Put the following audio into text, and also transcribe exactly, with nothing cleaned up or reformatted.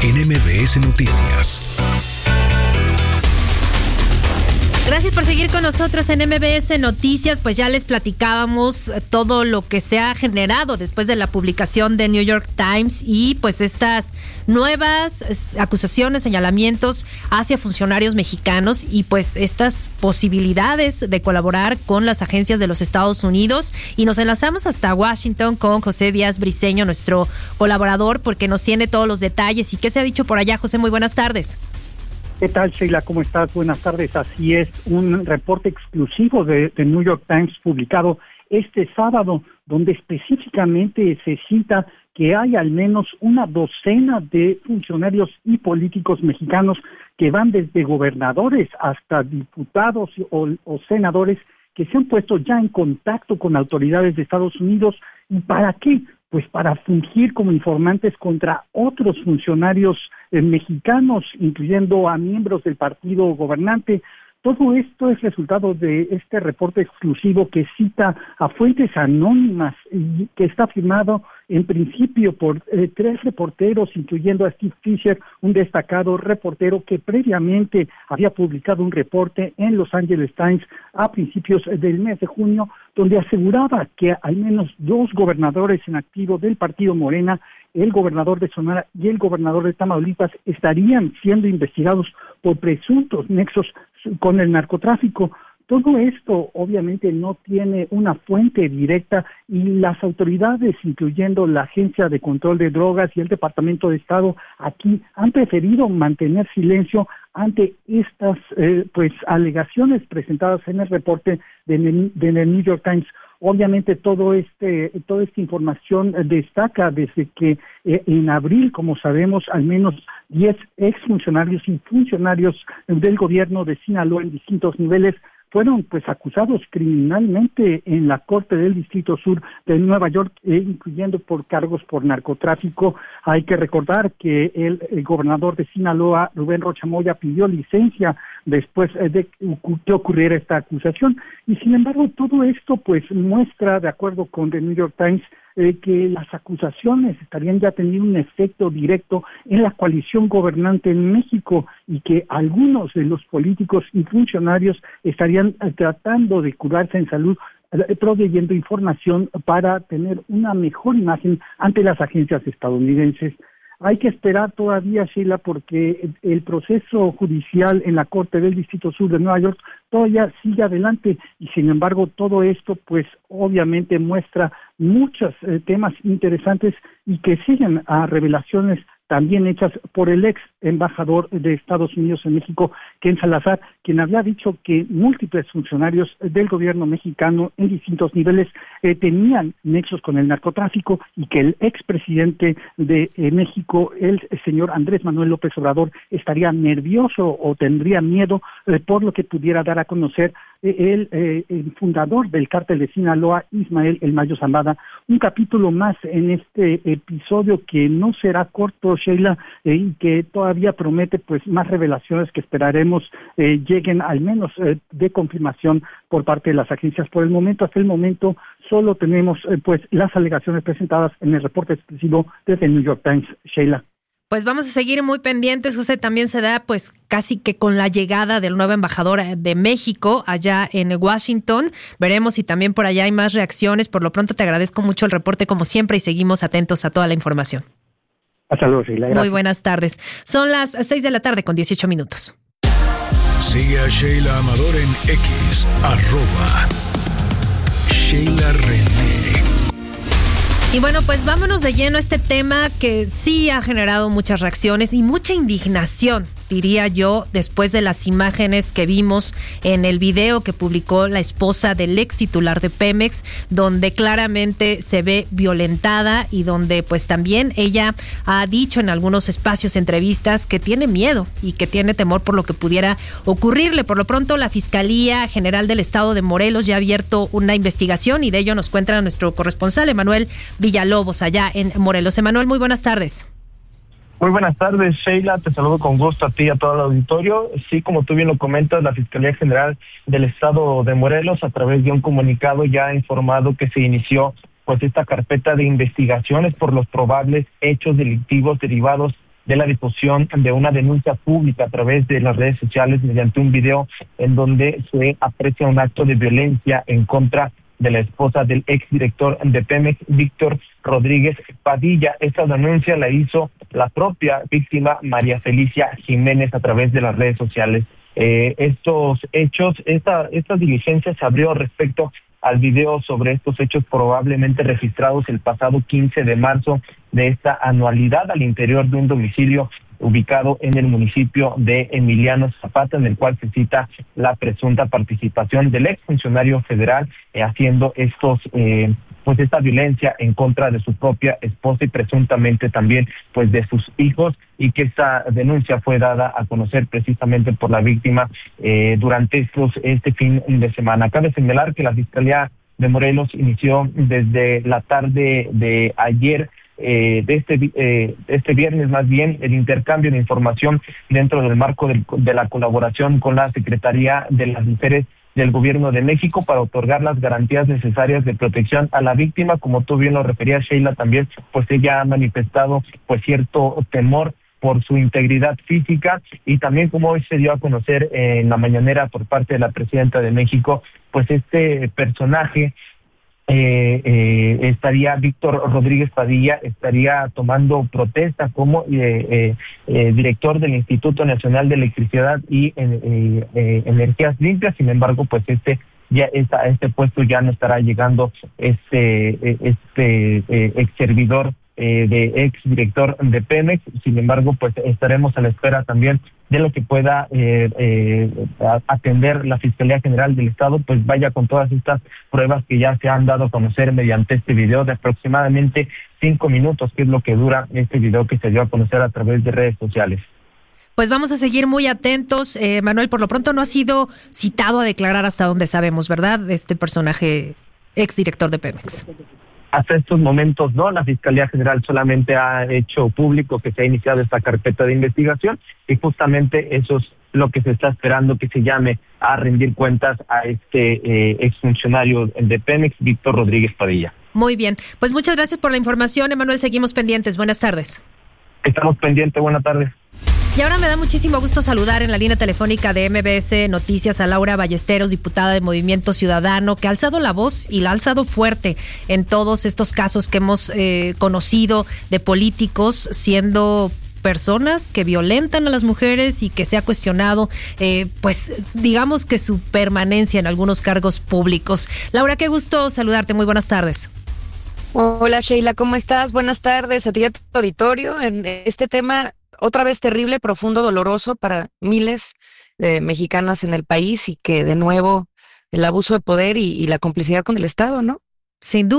en M B S Noticias. Gracias por seguir con nosotros en M B S Noticias. Pues ya les platicábamos todo lo que se ha generado después de la publicación de New York Times y pues estas nuevas acusaciones, señalamientos hacia funcionarios mexicanos y pues estas posibilidades de colaborar con las agencias de los Estados Unidos. Y nos enlazamos hasta Washington con José Díaz Briceño, nuestro colaborador, porque nos tiene todos los detalles. ¿Y qué se ha dicho por allá, José? Muy buenas tardes. ¿Qué tal, Sheila? ¿Cómo estás? Buenas tardes. Así es, un reporte exclusivo de, de New York Times publicado este sábado, donde específicamente se cita que hay al menos una docena de funcionarios y políticos mexicanos que van desde gobernadores hasta diputados o, o senadores que se han puesto ya en contacto con autoridades de Estados Unidos. ¿Y para qué? Pues para fungir como informantes contra otros funcionarios eh, mexicanos, incluyendo a miembros del partido gobernante. Todo esto es resultado de este reporte exclusivo que cita a fuentes anónimas y que está firmado en principio por eh, tres reporteros, incluyendo a Steve Fisher, un destacado reportero que previamente había publicado un reporte en Los Angeles Times a principios del mes de junio, donde aseguraba que al menos dos gobernadores en activo del partido Morena, el gobernador de Sonora y el gobernador de Tamaulipas, estarían siendo investigados por presuntos nexos con el narcotráfico. Todo esto obviamente no tiene una fuente directa y las autoridades, incluyendo la Agencia de Control de Drogas y el Departamento de Estado, aquí han preferido mantener silencio ante estas eh, pues alegaciones presentadas en el reporte de, de, de New York Times. Obviamente todo este, toda esta información destaca desde que eh, en abril, como sabemos, al menos diez exfuncionarios y funcionarios del gobierno de Sinaloa en distintos niveles fueron pues acusados criminalmente en la Corte del Distrito Sur de Nueva York, eh, incluyendo por cargos por narcotráfico. Hay que recordar que el, el gobernador de Sinaloa, Rubén Rocha Moya, pidió licencia después eh, de que ocurriera esta acusación. Y sin embargo, todo esto pues muestra, de acuerdo con The New York Times, Eh, que las acusaciones estarían ya teniendo un efecto directo en la coalición gobernante en México y que algunos de los políticos y funcionarios estarían eh, tratando de curarse en salud, eh, proveyendo información para tener una mejor imagen ante las agencias estadounidenses. Hay que esperar todavía, Sheila, porque el proceso judicial en la Corte del Distrito Sur de Nueva York todavía sigue adelante y sin embargo todo esto pues obviamente muestra muchos eh, temas interesantes y que siguen a revelaciones también hechas por el ex embajador de Estados Unidos en México, Ken Salazar, quien había dicho que múltiples funcionarios del gobierno mexicano en distintos niveles eh, tenían nexos con el narcotráfico y que el expresidente de eh, México, el señor Andrés Manuel López Obrador, estaría nervioso o tendría miedo eh, por lo que pudiera dar a conocer eh, el, eh, el fundador del cártel de Sinaloa, Ismael El Mayo Zambada. Un capítulo más en este episodio que no será corto, Sheila, eh, y que todavía promete pues más revelaciones que esperaremos eh, lleguen al menos eh, de confirmación por parte de las agencias. Por el momento, hasta el momento, solo tenemos eh, pues las alegaciones presentadas en el reporte exclusivo desde New York Times, Sheila. Pues vamos a seguir muy pendientes, José. También se da pues casi que con la llegada del nuevo embajador de México allá en Washington. Veremos si también por allá hay más reacciones. Por lo pronto te agradezco mucho el reporte como siempre y seguimos atentos a toda la información. Hasta luego, Sheila. Gracias. Muy buenas tardes. Son las seis de la tarde con dieciocho minutos. Sigue a Sheila Amador en X, arroba Sheila René. Y bueno, pues vámonos de lleno a este tema que sí ha generado muchas reacciones y mucha indignación, diría yo, después de las imágenes que vimos en el video que publicó la esposa del ex titular de Pemex, donde claramente se ve violentada y donde pues también ella ha dicho en algunos espacios, entrevistas, que tiene miedo y que tiene temor por lo que pudiera ocurrirle. Por lo pronto, la Fiscalía General del Estado de Morelos ya ha abierto una investigación y de ello nos cuenta nuestro corresponsal, Emanuel Villalobos, allá en Morelos. Emanuel, muy buenas tardes. Muy buenas tardes, Sheila, te saludo con gusto a ti y a todo el auditorio. Sí, como tú bien lo comentas, la Fiscalía General del Estado de Morelos, a través de un comunicado, ya ha informado que se inició pues esta carpeta de investigaciones por los probables hechos delictivos derivados de la difusión de una denuncia pública a través de las redes sociales mediante un video en donde se aprecia un acto de violencia en contra de la esposa del exdirector de Pemex, Víctor Rodríguez Padilla. Esta denuncia la hizo la propia víctima, María Felicia Jiménez, a través de las redes sociales. Eh, estos hechos, esta, esta diligencia se abrió respecto al video sobre estos hechos probablemente registrados el pasado quince de marzo de esta anualidad al interior de un domicilio ubicado en el municipio de Emiliano Zapata, en el cual se cita la presunta participación del exfuncionario federal eh, haciendo estos eh, pues esta violencia en contra de su propia esposa y presuntamente también pues de sus hijos, y que esta denuncia fue dada a conocer precisamente por la víctima eh, durante estos este fin de semana. Cabe señalar que la Fiscalía de Morelos inició desde la tarde de ayer Eh, de este eh, este viernes más bien el intercambio de información dentro del marco del, de la colaboración con la Secretaría de las Mujeres del Gobierno de México para otorgar las garantías necesarias de protección a la víctima. Como tú bien lo referías, Sheila, también pues ella ha manifestado pues cierto temor por su integridad física, y también como hoy se dio a conocer eh, en la mañanera por parte de la Presidenta de México, pues este personaje Eh, eh, estaría Víctor Rodríguez Padilla, estaría tomando protesta como eh, eh, eh, director del Instituto Nacional de Electricidad y eh, eh, Energías Limpias. Sin embargo, pues este ya esta, este puesto ya no estará llegando este este eh, ex servidor eh, de ex director de Pemex. Sin embargo, pues estaremos a la espera también de lo que pueda eh, eh, atender la Fiscalía General del Estado, pues vaya con todas estas pruebas que ya se han dado a conocer mediante este video de aproximadamente cinco minutos, que es lo que dura este video que se dio a conocer a través de redes sociales. Pues vamos a seguir muy atentos. Eh, Manuel, por lo pronto no ha sido citado a declarar hasta donde sabemos, ¿verdad? Este personaje exdirector de Pemex. Hasta estos momentos no, la Fiscalía General solamente ha hecho público que se ha iniciado esta carpeta de investigación, y justamente eso es lo que se está esperando, que se llame a rendir cuentas a este eh, exfuncionario de Pemex, Víctor Rodríguez Padilla. Muy bien, pues muchas gracias por la información, Emanuel, seguimos pendientes. Buenas tardes. Estamos pendientes, buenas tardes. Y ahora me da muchísimo gusto saludar en la línea telefónica de M B S Noticias a Laura Ballesteros, diputada de Movimiento Ciudadano, que ha alzado la voz y la ha alzado fuerte en todos estos casos que hemos eh, conocido de políticos siendo personas que violentan a las mujeres y que se ha cuestionado, eh, pues digamos que su permanencia en algunos cargos públicos. Laura, qué gusto saludarte, muy buenas tardes. Hola Sheila, ¿cómo estás? Buenas tardes a ti y a tu auditorio. En este tema otra vez terrible, profundo, doloroso para miles de mexicanas en el país, y que de nuevo el abuso de poder y, y la complicidad con el Estado, ¿no? Sin duda.